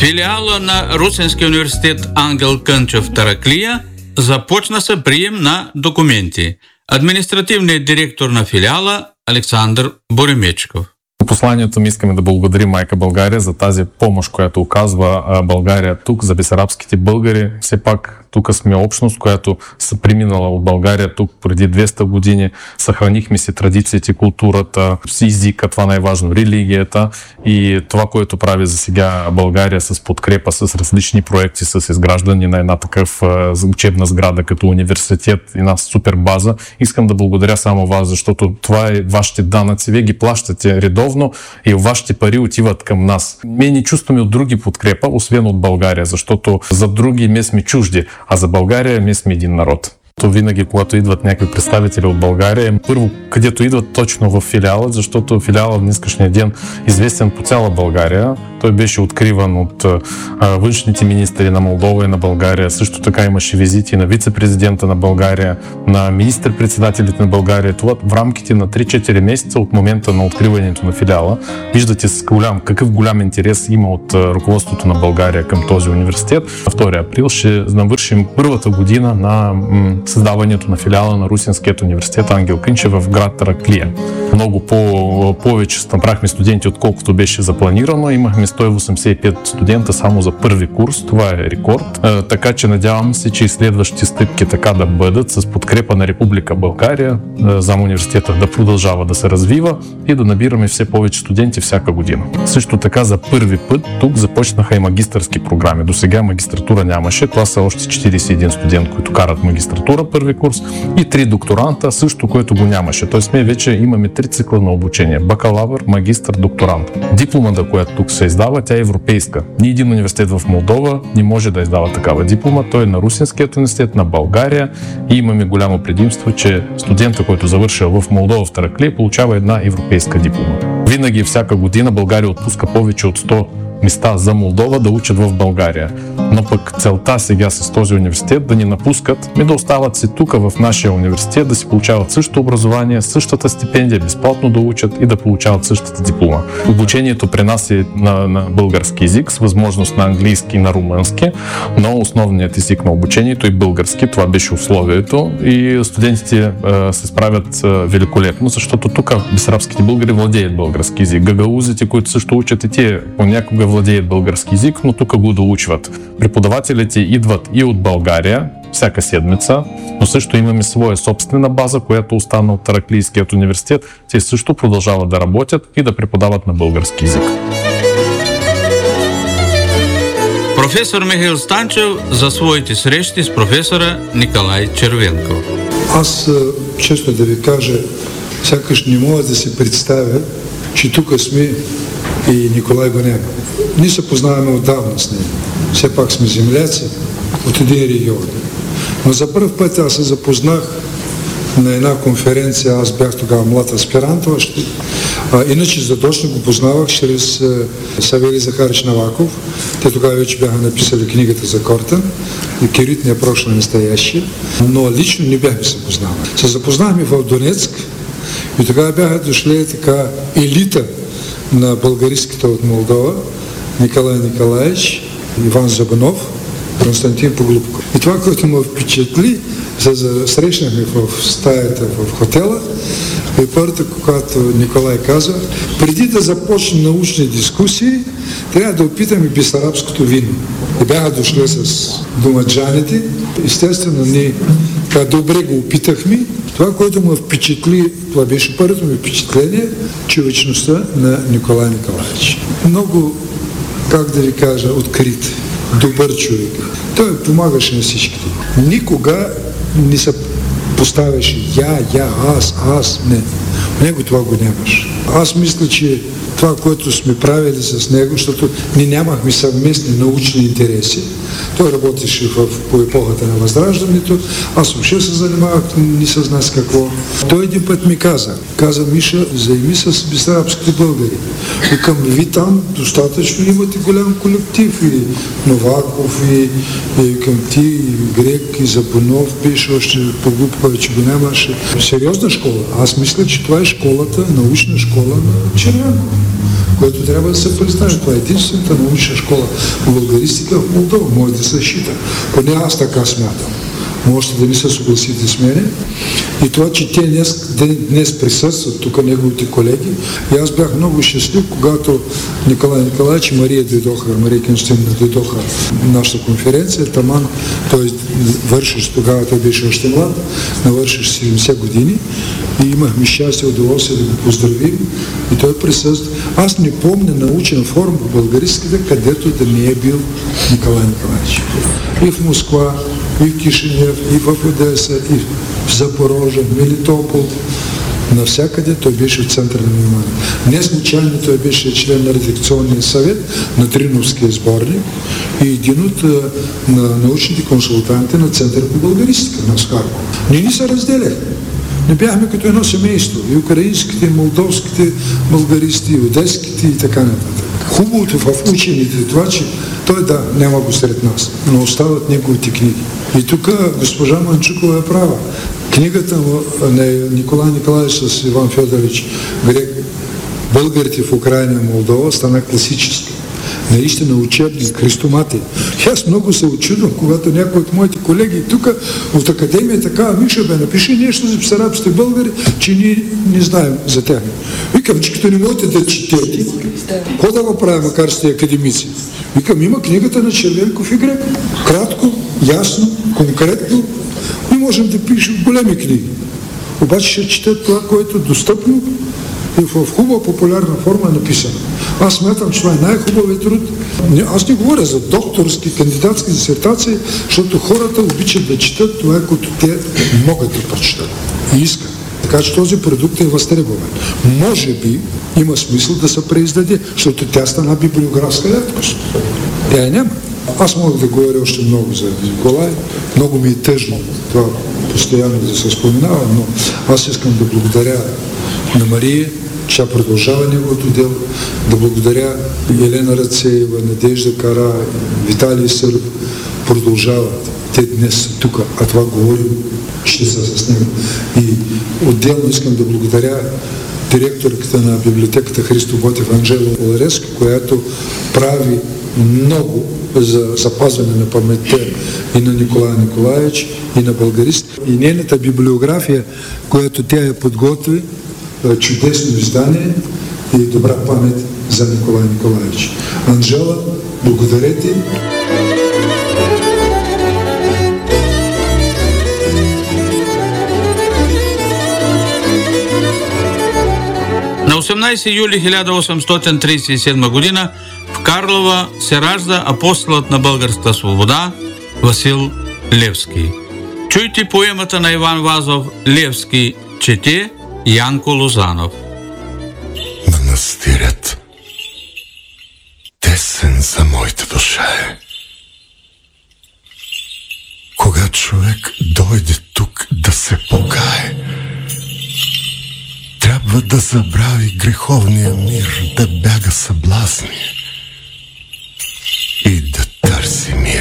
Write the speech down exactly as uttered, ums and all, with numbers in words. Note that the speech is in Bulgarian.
филиала на Русенския университет Ангел Кънчев Тараклия започна се прием на документи. Административният директор на филиала Александър Боремечков. Посланието ми искаме да благодарим Майка България за тази помощ, която оказва България тук за бесарабските българи. Все пак тук сме общност, която са преминала от България тук преди двеста години. Съхранихме си традициите, културата, езика, това най-важно, религията и това, което прави за сега България с подкрепа, с различни проекти, с изграждане на една такъв учебна сграда като университет, една супер база. Искам да благодаря само вас, защото това е вашите данъци. Вие ги плащате редовно и вашите пари отиват към нас. Ние не чувстваме от други подкрепа, освен от България, защото за други ние сме чужди, а за България ние сме един народ. То винаги, когато идват някакви представители от България, първо, където идват точно в филиала, защото филиала в днескашния ден известен по цяла България. Той беше откриван от а, външните министри на Молдова и на България. Също така имаше визити на вице-президента на България, на министър-председателите на България. Това в рамките на три-четири месеца от момента на откриването на филиала. Виждате с голям, какъв голям интерес има от а, ръководството на България към този университет. На втори април ще навършим първата година на м, създаването на филиала на Русенският университет Ангел Кънчев в град Тараклия. Много по, повече набрахме студенти, отколкото беше запланирано. Имахме сто и осемдесет и пет студента само за първи курс. Това е рекорд. А, така че надявам се, че и следващите стъпки така да бъдат с подкрепа на Република България, за университета да продължава да се развива и да набираме все повече студенти всяка година. Също така за първи път тук започнаха и магистърски програми. До сега магистратура нямаше. Това са още четиридесет и един студент, които карат магистратура първи курс и три докторанта, също което го нямаше. Тоест ние вече имаме три цикла на обучение. Бакалавър, магистър, докторант. Дипломата, която тук се издава, тя е европейска. Ни един университет в Молдова не може да издава такава диплома. Той е на Русенският университет на България и имаме голямо предимство, че студента, който завършил в Молдова в Тараклия, получава една европейска диплома. Винаги всяка година България отпуска повече от сто места за Молдова да учат в България. Но пък целта сега с този университет да ни напускат, ми да остават си тук в нашия университет, да си получават същото образование, същата стипендия, безплатно да учат и да получават същата диплома. Обучението при нас е на, на български език, с възможност на английски и на румънски, но основният език на обучението е български. Това беше условието и студентите а, се справят а, великолепно, защото тук бесарабските българи владеят български език. Гагаузите, които също учат и те понякога владеят български език, но тук го доучват. Преподавателите идват и от България всяка седмица, но също имаме своя собствена база, която остана от Тараклийският университет. Те също продължават да работят и да преподават на български език. Професор Михаил Станчев за своите срещи с професора Николай Червенков. Аз, честно да ви кажа, сякаш не мога да си представя, че тук сме и Николай го няма. Ние се познаваме отдавна с него. Все пак сме земляци от един регион. Но за първ път аз се запознах на една конференция, аз бях тогава млад аспирант още, а, иначе задочно го познавах чрез Савелий Захарич Наваков. Те тогава вече бяха написали книгата за Кортен, Киритния прошло настоящия, но лично не бяхме се познавали. Се запознахме в Донецк и тогава бяха дошли така елита на българиската от Молдова, Николай Николаевич, Иван Забанов, Константин Поглупко. И това, което ме впечатли, се срещнахме в стаята в хотела и първата, когато Николай каза, преди да започнем научни дискусии, трябва да опитаме бесарабското вино. И бяха дошли с домаджаните. Естествено, ние така добре го опитахме. Това, което ме впечатли, това беше първото ми впечатление, човечността на Николай Николаевич. Много, как да ви кажа, открит, добър човек. Той помагаше на всичките. Никога не се поставяше я, я, аз, аз, не. В него това го нямаш. Аз мисля, че това, което сме правили с него, защото ние нямахме съвместни научни интереси. Той работеше в, по епохата на Възраждането, аз въобще се занимавах, не се знае с какво. Той един път ми каза, каза, Миша, займи с бесарабските българи. И към ви там достатъчно имате голям колектив, и Новаков, и, и към ти, и Грек, и Забунов беше още по-глупо, че го нямаше. Сериозна школа. Аз мисля, че това е школата, научна школа на Червенков. което трябва да се признае. Това е единствената научна школа по българистика в Молдова. Може да се счита. Поне аз така смятам. Можете да не се съгласите с мене. И това, че те днес, днес присъстват тук неговите колеги. И аз бях много щастлив, когато Николай Николаевич и Мария дойдоха, Мария Константиновна дойдоха на нашата конференция. Таман, той вършиш тогава, той беше още млад, навършиш седемдесет години и имахме щастие и удоволствие да го поздравим. И той присъства. Аз не помня научен форум по българската, където да не е бил Николай Николаевич. И в Москва, и в Кишинев, и в Одеса, и в Запорожже, в Мелитопол. Навсякъде той беше в центъра на внимание. Не случайно той беше член на редакционния съвет на Триновския сборник и един от на научните консултанти на Центъра по българистика на Харков. Ние ни се разделяхме. Не бяхме като едно семейство. И украинските, и молдовските българисти, и одеските и така нататък. Хубавото в учените е това, че той да, няма го сред нас, но остават неговите книги. И тук госпожа Манчукова е права. Книгата на Николай Николаевич с Иван Федорович Грек, българите в Украина и Молдова, стана класически. Наистина учебник, христоматия. Аз много се очудвам, когато някой от моите колеги тук от академия така, Миша бе, напиши нещо за бесарабските българи, че ние не знаем за тях. Викам, че като не можете да четете, какво да го правим, макар сте академици? Викам, има книгата на Червенков и Грек. Кратко, ясно, конкретно и можем да пишем големи книги. Обаче ще четат това, което е достъпно и в хубава популярна форма е написано. Аз смятам, че това е най-хубавият труд. Аз не говоря за докторски, кандидатски дисертации, защото хората обичат да четат това, което те могат да прочитат и искат. Така че този продукт е възтребован. Може би има смисъл да се преиздаде, защото тя стана библиографска рядкост. Тя я няма. Аз мога да говоря още много за Николай. Много ми е тъжно това постоянно да се споменава, но аз искам да благодаря на Мария, че продължава неговото дело, да благодаря Елена Рацеева, Надежда Кара, Виталий Сърб, продължават. Те днес са тук, а това говорим, ще са с него. И отделно искам да благодаря директорката на библиотеката Христо Ботев Анжела Олареска, която прави много за запазване на паметта и на Николай Николаевич, и на българист. И нейната библиография, която тя я подготви, чудесно издание и добра памет за Николай Николаевич. Анжела, благодаря ти. На осемнадесети юли хиляда осемстотин тридесет и седма година в Карлова се ражда апостолът на българската свобода Васил Левски. Чуйте поемата на Иван Вазов Левски, чете Янко Лозанов. Манастирят тесен за моята душа е. Кога човек дойде тук да се покае, трябва да забрави греховния мир, да бяга съблазни и да търси мир.